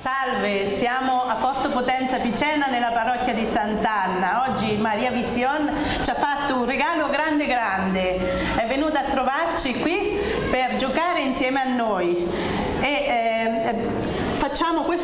Salve, siamo a Porto Potenza Picena nella parrocchia di Sant'Anna. Oggi Maria Vision ci ha fatto un regalo grande grande, è venuta a trovarci qui per giocare insieme a noi e facciamo questo